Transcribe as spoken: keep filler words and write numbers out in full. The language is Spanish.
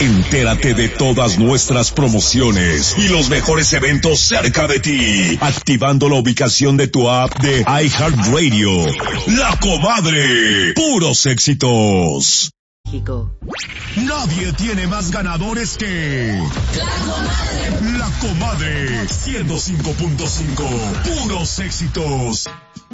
Entérate de todas nuestras promociones y los mejores eventos cerca de ti, activando la ubicación de tu app de iHeartRadio. La Comadre, puros éxitos. Nadie tiene más ganadores que La Comadre. La Comadre, ciento cinco punto cinco, puros éxitos.